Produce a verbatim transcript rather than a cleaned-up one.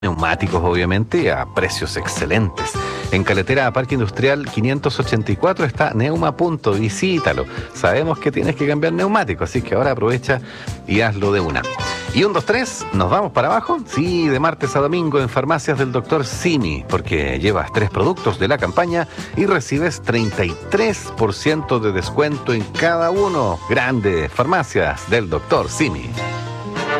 neumáticos, obviamente, a precios excelentes. En Caletera Parque Industrial quinientos ochenta y cuatro está Neuma Punto, visítalo. Sabemos que tienes que cambiar neumáticos, así que ahora aprovecha y hazlo de una. Y un, dos, tres, ¿nos vamos para abajo? Sí, de martes a domingo en farmacias del doctor Simi, porque llevas tres productos de la campaña y recibes treinta y tres por ciento de descuento en cada uno. Grande, farmacias del doctor Simi.